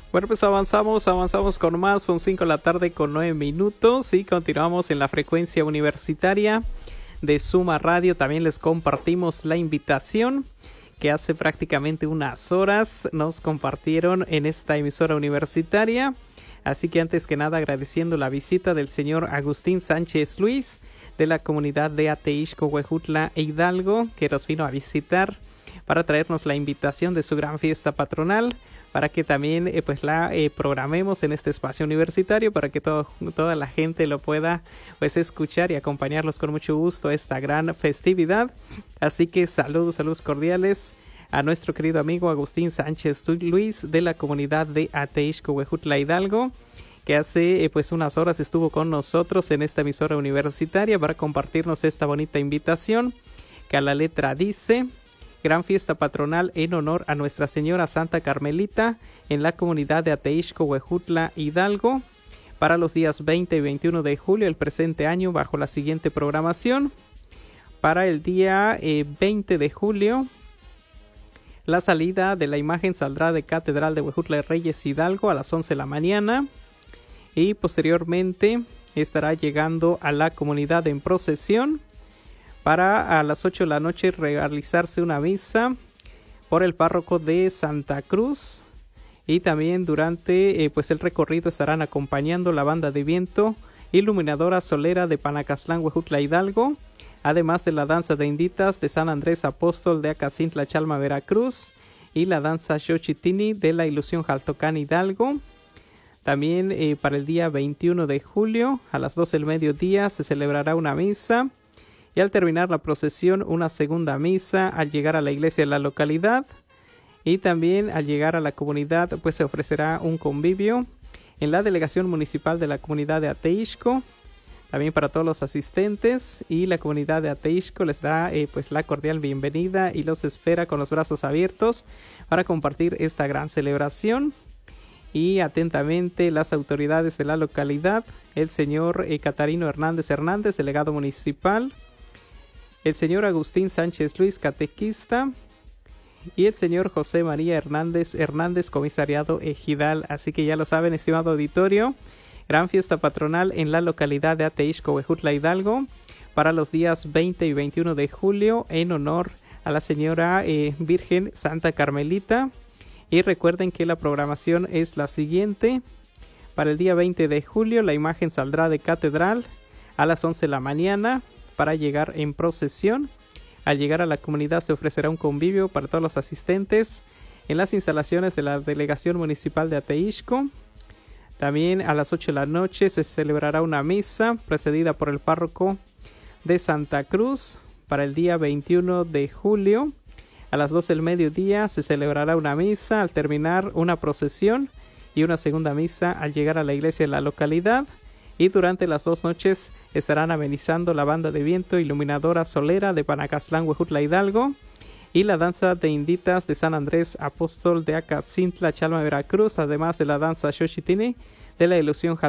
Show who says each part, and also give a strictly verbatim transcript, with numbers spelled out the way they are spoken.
Speaker 1: Bueno, pues avanzamos, avanzamos con más, son cinco de la tarde con nueve minutos y continuamos en la frecuencia universitaria de Suma Radio. También les compartimos la invitación que hace prácticamente unas horas nos compartieron en esta emisora universitaria. Así que antes que nada agradeciendo la visita del señor Agustín Sánchez Luis de la comunidad de Ateixco, Huejutla e Hidalgo, que nos vino a visitar para traernos la invitación de su gran fiesta patronal, para que también eh, pues la eh, programemos en este espacio universitario, para que todo, toda la gente lo pueda pues escuchar y acompañarlos con mucho gusto a esta gran festividad. Así que saludos, saludos cordiales a nuestro querido amigo Agustín Sánchez Luis de la comunidad de Ateixco, Huejutla, Hidalgo, que hace eh, pues unas horas estuvo con nosotros en esta emisora universitaria para compartirnos esta bonita invitación que a la letra dice: gran fiesta patronal en honor a Nuestra Señora Santa Carmelita en la comunidad de Ateixco, Huejutla, Hidalgo, para los días veinte y veintiuno de julio del presente año, bajo la siguiente programación. Para el día eh, veinte de julio, la salida de la imagen saldrá de Catedral de Huejutla de Reyes, Hidalgo, a las once de la mañana, y posteriormente estará llegando a la comunidad en procesión para a las ocho de la noche realizarse una misa por el párroco de Santa Cruz, y también durante eh, pues el recorrido estarán acompañando la banda de viento Iluminadora Solera de Panacastlán, Huejutla, Hidalgo, además de la danza de inditas de San Andrés Apóstol de Acacintla, Chalma, Veracruz, y la danza Xochitini de la Ilusión Jaltocán, Hidalgo. También eh, para el día veintiuno de julio a las doce del mediodía se celebrará una misa, y al terminar la procesión una segunda misa al llegar a la iglesia de la localidad, y también al llegar a la comunidad pues se ofrecerá un convivio en la delegación municipal de la comunidad de Ateixco, también para todos los asistentes, y la comunidad de Ateixco les da eh, pues la cordial bienvenida y los espera con los brazos abiertos para compartir esta gran celebración. Y atentamente las autoridades de la localidad, el señor eh, Catarino Hernández Hernández, delegado municipal, el señor Agustín Sánchez Luis, catequista, y el señor José María Hernández Hernández, comisariado ejidal. Así que ya lo saben, estimado auditorio, gran fiesta patronal en la localidad de Ateixco, Huejutla, Hidalgo, para los días veinte y veintiuno de julio en honor a la señora eh, Virgen Santa Carmelita. Y recuerden que la programación es la siguiente: para el día veinte de julio la imagen saldrá de Catedral a las once de la mañana para llegar en procesión. Al llegar a la comunidad se ofrecerá un convivio para todos los asistentes en las instalaciones de la Delegación Municipal de Ateixco. También a las ocho de la noche se celebrará una misa precedida por el párroco de Santa Cruz. Para el día veintiuno de julio a las doce del mediodía se celebrará una misa, al terminar una procesión y una segunda misa al llegar a la iglesia de la localidad. Y durante las dos noches estarán amenizando la banda de viento Iluminadora Solera de Panacastlán, Huejutla, Hidalgo, y la danza de inditas de San Andrés Apóstol de Acacintla, Chalma, Veracruz, además de la danza Xochitini de la Ilusión